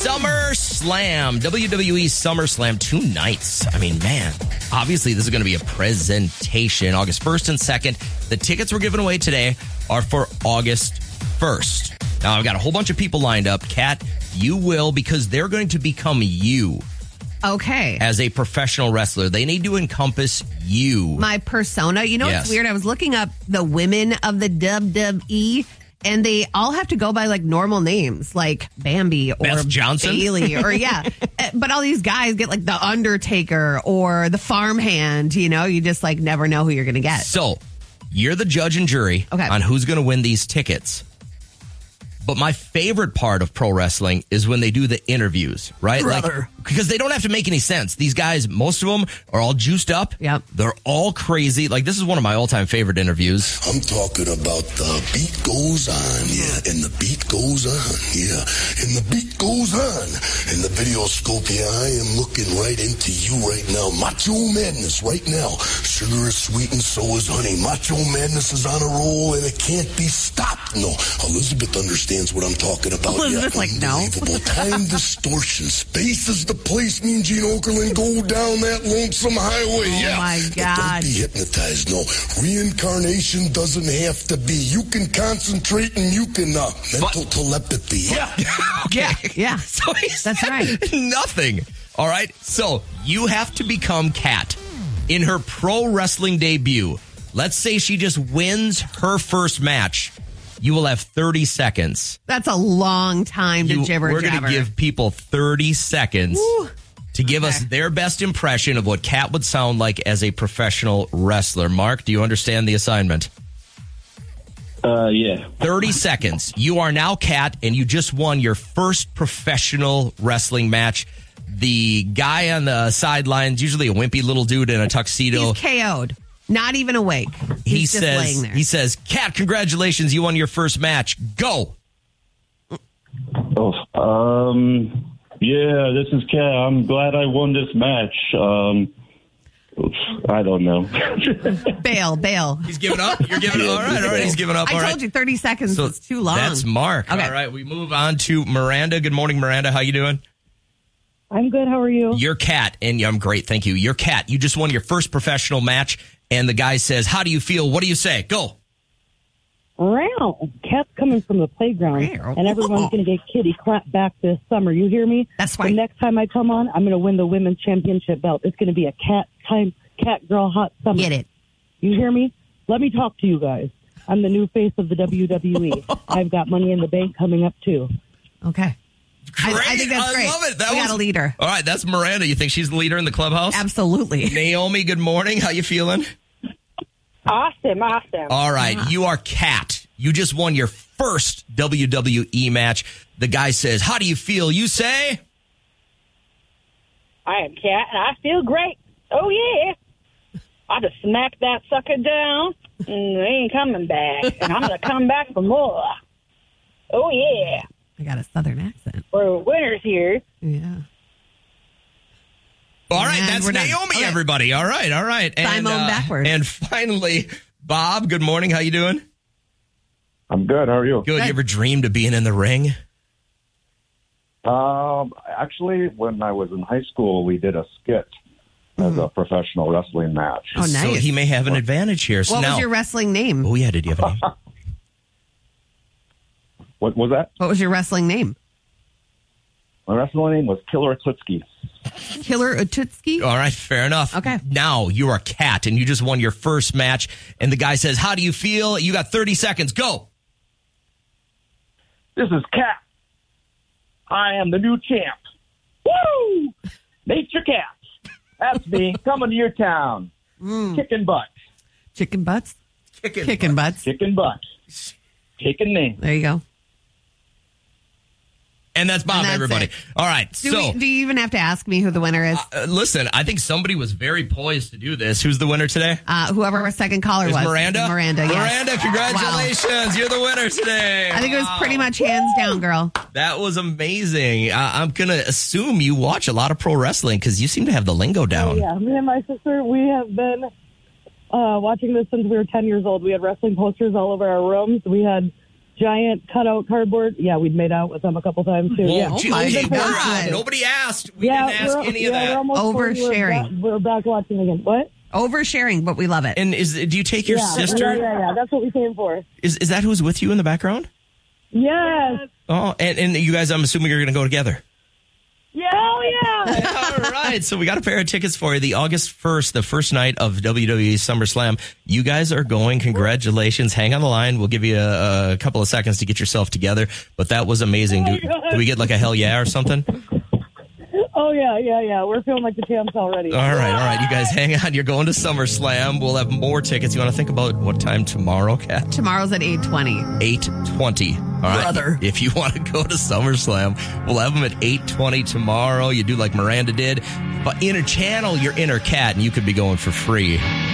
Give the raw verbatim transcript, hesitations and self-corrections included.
SummerSlam, W W E SummerSlam, two nights. I mean, man, obviously this is going to be a presentation. August first and second. The tickets we're giving away today are for August first. Now, I've got a whole bunch of people lined up. Kat, you will, because they're going to become you. Okay. As a professional wrestler. They need to encompass you. My persona. You know Yes. what's weird? I was looking up the women of the W W E, and they all have to go by like normal names, like Bambi or Beth Johnson? Bailey, or yeah. Uh, But all these guys get like the Undertaker or the Farmhand. You know, you just like never know who you're going to get. So, you're the judge and jury Okay. on who's going to win these tickets. But my favorite part of pro wrestling is when they do the interviews, right? Brother. Like, because they don't have to make any sense. These guys, most of them are all juiced up. Yep. They're all crazy. Like, this is one of my all-time favorite interviews. I'm talking about the beat goes on, yeah, and the beat goes on, yeah, and the beat goes on. In the video scope, yeah, I am looking right into you right now. Macho Madness right now. Sugar is sweet and so is honey. Macho Madness is on a roll and it can't be stopped. No, Elizabeth understands what I'm talking about. Elizabeth's yeah, like, no. unbelievable. Time distortion. Space is the place. Me and Gene Okerlund go down that lonesome highway. Oh, yeah. my But God. don't be hypnotized. No, reincarnation doesn't have to be. You can concentrate and you can uh, mental telepathy. Yeah. Okay. Yeah. So he's That's right. nothing. All right. So you have to become Kat in her pro wrestling debut. Let's say she just wins her first match. You will have thirty seconds. That's a long time to You- jibber we're jabber. to give people thirty seconds Woo. to give Okay. us their best impression of what Kat would sound like as a professional wrestler. Mark, do you understand the assignment? Uh, yeah. thirty seconds. You are now Kat, and you just won your first professional wrestling match. The guy on the sidelines, usually a wimpy little dude in a tuxedo, He's K O'd. Not even awake. he He's just laying says, there. he says, Kat, congratulations, you won your first match. Go. Oh, um, yeah, this is Kat. I'm glad I won this match. Um, I don't know. bail, bail. He's giving up? You're giving up? All right, all right, he's giving up. I All told right. you thirty seconds So is too long. That's Mark. Okay. All right, we move on to Miranda. Good morning, Miranda. How you doing? I'm good. How are you? You're Kat, and I'm great, thank you. You're Kat. You just won your first professional match, and the guy says, how do you feel? What do you say? Go. Wow. Cat's coming from the playground, Wow. and everyone's going to get kitty clapped back this summer. You hear me? That's The right. next time I come on, I'm going to win the women's championship belt. It's going to be a cat time, cat girl hot summer. Get it. You hear me? Let me talk to you guys. I'm the new face of the W W E. I've got Money in the Bank coming up too. Okay. I, Great. I think that's great. I love it. That we was, got a leader. All right, that's Miranda. You think she's the leader in the clubhouse? Absolutely. Naomi, good morning. How you feeling? Awesome, awesome. All right, you are Kat. You just won your first W W E match. The guy says, how do you feel? You say? I am Kat, and I feel great. Oh, yeah. I just smacked that sucker down, and they ain't coming back. And I'm going to come back for more. Oh, yeah. I got a southern accent. We're winners here. Yeah. All right, And that's we're done. Naomi, Okay. everybody. All right, all right. And, Simone backwards. And finally, Bob, good morning. How you doing? I'm good. How are you? Good. Good. You ever dreamed of being in the ring? Um, actually, when I was in high school, we did a skit as a professional wrestling match. Oh, nice. So he may have an advantage here. So What now, was your wrestling name? oh, yeah, did you have a name? What was that? What was your wrestling name? My wrestling name was Killer Klitsky. Killer Ututski? All right, fair enough. Okay. Now you are Kat, and you just won your first match, and the guy says, how do you feel? You got thirty seconds. Go. This is Kat. I am the new champ. Woo! Nature Cats. That's me coming to your town. Kicking butt. Chicken butts? Kicking Kicking butts. Kicking butt. Taking names. There you go. And that's Bob, And that's everybody. it. All right, Do, so... we, do you even have to ask me who the winner is? Uh, listen, I think somebody was very poised to do this. Who's the winner today? Uh, whoever our second caller Is was. Miranda? Miranda, yes. Miranda, congratulations. You're the winner today. I think it was pretty much hands down, girl. That was amazing. Uh, I'm going to assume you watch a lot of pro wrestling because you seem to have the lingo down. Yeah, me and my sister, we have been uh, watching this since we were ten years old. We had wrestling posters all over our rooms. We had giant cutout cardboard. Yeah, we'd made out with them a couple times too. Whoa, yeah. gee, my okay, we're, God. uh, nobody asked. We yeah, didn't ask we're, any yeah, of We're that. almost forty. Oversharing. We're back, we're back watching again. What? Oversharing, but we love it. And is do you take your yeah, sister? Yeah, yeah, yeah. That's what we came for. Is is that who's with you in the background? Yes. Oh, and, and you guys, I'm assuming you're going to go together. Yeah, hell yeah. All right, so we got a pair of tickets for you. The August first, the first night of W W E SummerSlam. You guys are going. Congratulations. Hang on the line. We'll give you a, a couple of seconds to get yourself together. But that was amazing. Oh do, do we get like a hell yeah or something? Oh, yeah, yeah, yeah. We're feeling like the champs already. All right, all right. You guys hang on. You're going to SummerSlam. We'll have more tickets. You want to think about what time tomorrow, Kat? Tomorrow's at eight twenty. eight twenty. All right. Brother. If you want to go to SummerSlam, we'll have them at eight twenty tomorrow. You do like Miranda did. But inner channel your inner cat, and you could be going for free.